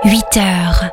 8h.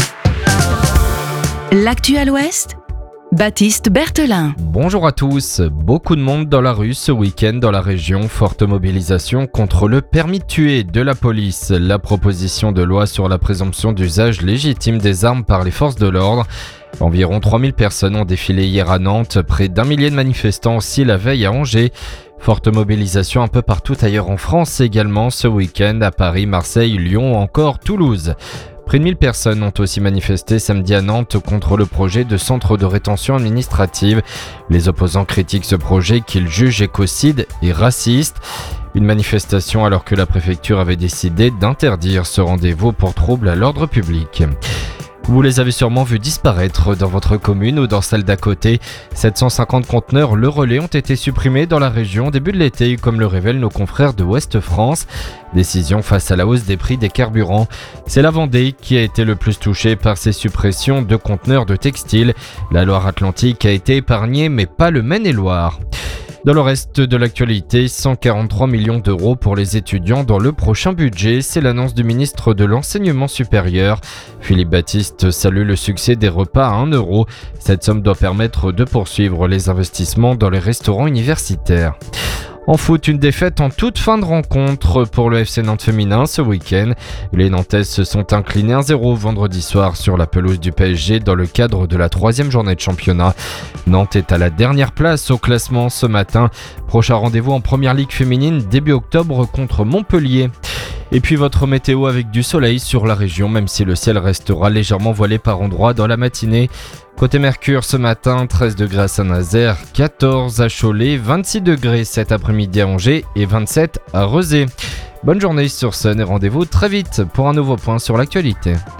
L'actu à l'Ouest, Baptiste Berthelin. Bonjour à tous. Beaucoup de monde dans la rue ce week-end dans la région. Forte mobilisation contre le permis de tuer de la police. La proposition de loi sur la présomption d'usage légitime des armes par les forces de l'ordre. Environ 3000 personnes ont défilé hier à Nantes. Près d'1 millier de manifestants aussi la veille à Angers. Forte mobilisation un peu partout ailleurs en France également ce week-end à Paris, Marseille, Lyon ou encore Toulouse. Près de 1000 personnes ont aussi manifesté samedi à Nantes contre le projet de centre de rétention administrative. Les opposants critiquent ce projet qu'ils jugent écocide et raciste. Une manifestation alors que la préfecture avait décidé d'interdire ce rendez-vous pour trouble à l'ordre public. Vous les avez sûrement vus disparaître dans votre commune ou dans celle d'à côté. 750 conteneurs Le Relais ont été supprimés dans la région début de l'été, comme le révèlent nos confrères de Ouest France. Décision face à la hausse des prix des carburants. C'est la Vendée qui a été le plus touchée par ces suppressions de conteneurs de textiles. La Loire-Atlantique a été épargnée, mais pas le Maine-et-Loire. Dans le reste de l'actualité, 143 millions d'euros pour les étudiants dans le prochain budget, c'est l'annonce du ministre de l'Enseignement supérieur. Philippe Baptiste salue le succès des repas à 1 euro. Cette somme doit permettre de poursuivre les investissements dans les restaurants universitaires. En foot, une défaite en toute fin de rencontre pour le FC Nantes féminin ce week-end. Les Nantaises se sont inclinées 1-0 vendredi soir sur la pelouse du PSG dans le cadre de la 3e journée de championnat. Nantes est à la dernière place au classement ce matin. Prochain rendez-vous en Première Ligue féminine début octobre contre Montpellier. Et puis votre météo avec du soleil sur la région, même si le ciel restera légèrement voilé par endroits dans la matinée. Côté Mercure ce matin, 13 degrés à Saint-Nazaire, 14 à Cholet, 26 degrés cet après-midi à Angers et 27 à Rezé. Bonne journée sur Sun et rendez-vous très vite pour un nouveau point sur l'actualité.